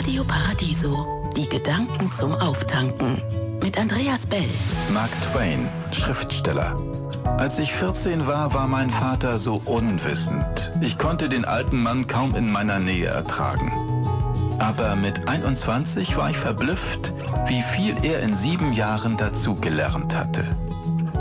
Radio Paradiso. Die Gedanken zum Auftanken. Mit Andreas Bell. Mark Twain, Schriftsteller. Als ich 14 war, war mein Vater so unwissend. Ich konnte den alten Mann kaum in meiner Nähe ertragen. Aber mit 21 war ich verblüfft, wie viel er in 7 Jahren dazugelernt hatte.